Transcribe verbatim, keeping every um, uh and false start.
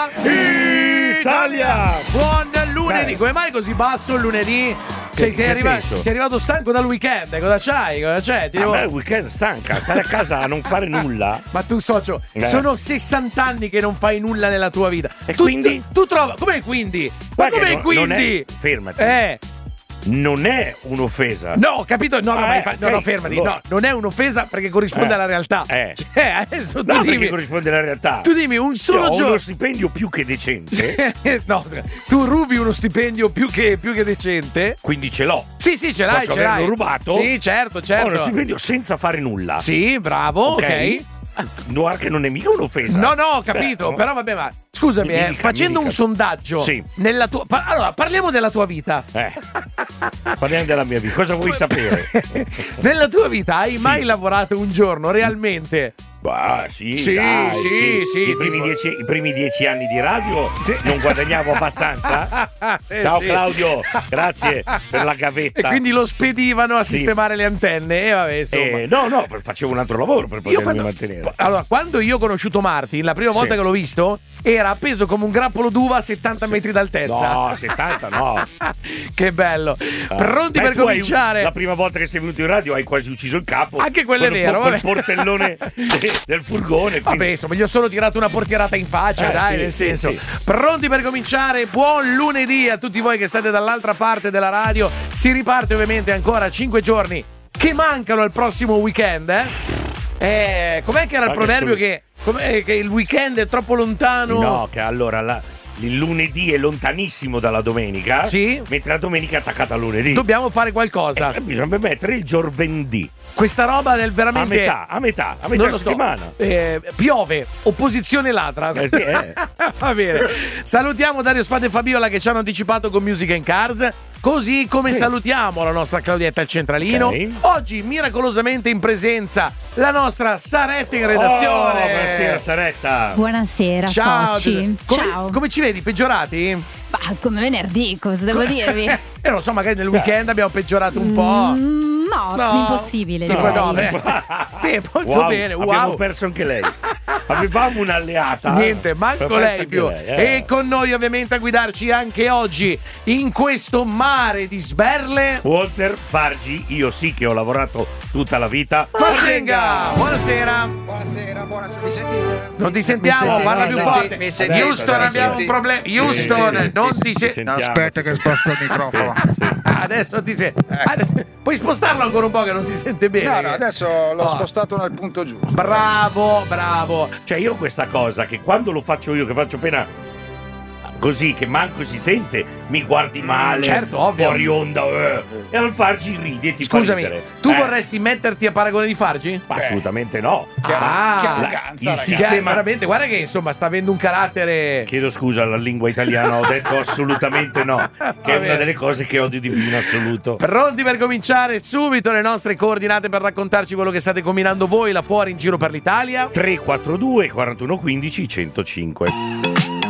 Forza Italia! Buon lunedì! Come mai così basso il lunedì? Sei, sei, arriva- sei arrivato stanco dal weekend, cosa c'hai? Cosa c'è? Ti A devo... me il weekend stanca, stare a casa a non fare nulla. Ma tu, socio, eh. sono sessanta anni che non fai nulla nella tua vita. E tu, quindi? Tu, tu trova. Com'è quindi? Ma Guarda com'è che non- quindi? non è- fermati. Eh. Non è un'offesa. No, capito? No, no, Ah, ma eh, infa- no, ok, no, fermati. allora. No, non è un'offesa perché corrisponde Eh, alla realtà. eh. Cioè, adesso tu No, perché dimmi. corrisponde alla realtà. Tu dimmi un solo Io ho giorno. uno stipendio più che decente, No, tu rubi uno stipendio più che, più che decente. quindi ce l'ho. Sì, sì, ce l'hai, Posso ce l'hai. averlo rubato? Sì, certo, Ho uno certo. stipendio senza fare nulla. Sì, bravo, ok. Noir che non è mica un'offesa. No, no, ho capito, Eh, però vabbè, ma scusami, Mi eh, dica, mi facendo un dica. sondaggio Sì. nella tua pa- allora, parliamo della tua vita. Eh. Parliamo della mia vita. Cosa vuoi sapere? Nella tua vita hai Sì. mai lavorato un giorno realmente? Ah, sì, Sì, dai, sì, sì, I, primi tipo- dieci, I primi dieci anni di radio Sì. non guadagnavo abbastanza? Eh, Ciao sì. Claudio, grazie per la gavetta. E quindi lo spedivano a Sì. sistemare le antenne e vabbè, insomma. Eh, no, no, facevo un altro lavoro per Io potermi quando, mantenere. allora, quando io ho conosciuto Martin, la prima volta Sì. che l'ho visto, era appeso come un grappolo d'uva a settanta metri d'altezza. No, settanta no. Che bello. Ah. Pronti Beh, per tu hai- cominciare? La prima volta che sei venuto in radio hai quasi ucciso il capo. Anche quello è Col- vero, Col vabbè. portellone de- del furgone. Vabbè, quindi- insomma, gli ho solo tirato una portierata in faccia, Eh, dai, sì, nel sì, senso. sì. Pronti per cominciare? Buon lunedì a tutti voi che state dall'altra parte della radio. Si riparte ovviamente ancora cinque giorni che mancano al prossimo weekend, eh? Eh, com'è che era il Ma che proverbio sono- che, com'è che il weekend è troppo lontano? No, che allora la- il lunedì è lontanissimo dalla domenica. Sì. Mentre la domenica è attaccata al lunedì. Dobbiamo fare qualcosa. Eh, bisogna mettere il giovedì. Questa roba del A veramente metà, a metà, a metà non lo so. settimana. Eh, piove, opposizione ladra. Eh sì, eh. Va bene. Salutiamo Dario Spada e Fabiola che ci hanno anticipato con Music and Cars. Così come Sì. salutiamo la nostra Claudietta al centralino. Ok. Oggi miracolosamente in presenza la nostra Saretta in redazione. Oh, buonasera Saretta. Buonasera, Ciao. soci. Come, Ciao. come ci vedi? Peggiorati? Ma come venerdì, cosa devo dirvi? Eh, non so, magari nel weekend abbiamo peggiorato un po'. Mm, no, No. impossibile. Tipo, direi. no, beh. Beh, molto Wow, bene, wow. abbiamo perso anche lei. Avevamo un'alleata. Niente, manco Abbiamo perso lei anche più. lei, eh. E con noi ovviamente a guidarci anche oggi in questo mare di sberle. Walter Fargi, io sì che ho lavorato tutta la vita. Fargenga! Buonasera. Buonasera, buonasera, mi sentite? Non ti sentiamo, sentite? parla Mi più sentite? forte. Mi sentite? Houston, Mi abbiamo un sentite? problema. Mi Houston, sentite? non Mi ti Sì, senti. No, aspetta che sposto il microfono. Adesso ti senti. Adesso- Puoi spostarlo ancora un po' che non si sente bene. No, no, adesso l'ho Oh. spostato nel punto giusto. Bravo, bravo. Cioè io ho questa cosa che quando lo faccio io, che faccio appena così, che manco si sente, mi guardi male. Certo, ovvio. Fuori onda. Eh. E al Fargi ridi e ti fa Scusami, ridere. tu Eh, vorresti metterti a paragone di Fargi? ma assolutamente no. Che Ah, che la- arroganza, il ragazzi. sistema- Che veramente, guarda che insomma sta avendo un carattere. Chiedo scusa alla lingua italiana, ho detto assolutamente no, che è Va una bene. delle cose che odio di più in assoluto. Pronti per cominciare subito le nostre coordinate per raccontarci quello che state combinando voi là fuori in giro per l'Italia? tre quattro due quarantuno quindici centocinque.